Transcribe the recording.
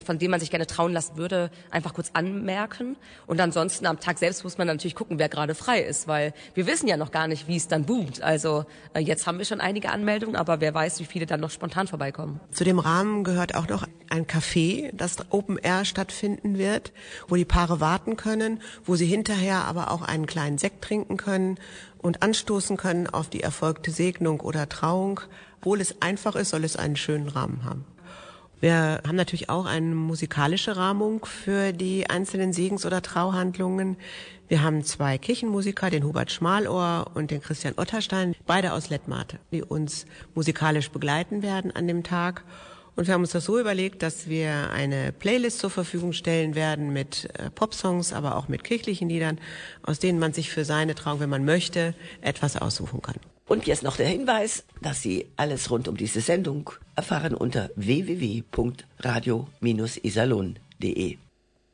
von dem man sich gerne trauen lassen würde, einfach kurz anmerken. Und ansonsten am Tag selbst muss man natürlich gucken, wer gerade frei ist, weil wir wissen ja noch gar nicht, wie es dann boomt. Also jetzt haben wir schon einige Anmeldungen, aber wer weiß, wie viele dann noch spontan vorbeikommen. Zu dem Rahmen gehört auch noch ein Café, das Open Air stattfinden wird, wo die Paare warten können, wo sie hinterher aber auch einen kleinen Sekt trinken können und anstoßen können auf die erfolgte Segnung oder Trauung. Obwohl es einfach ist, soll es einen schönen Rahmen haben. Wir haben natürlich auch eine musikalische Rahmung für die einzelnen Segens- oder Trauhandlungen. Wir haben 2 Kirchenmusiker, den Hubert Schmalohr und den Christian Otterstein, beide aus Lettmate, die uns musikalisch begleiten werden an dem Tag. Und wir haben uns das so überlegt, dass wir eine Playlist zur Verfügung stellen werden mit Popsongs, aber auch mit kirchlichen Liedern, aus denen man sich für seine Trauung, wenn man möchte, etwas aussuchen kann. Und jetzt noch der Hinweis, dass Sie alles rund um diese Sendung erfahren unter www.radio-iserlohn.de.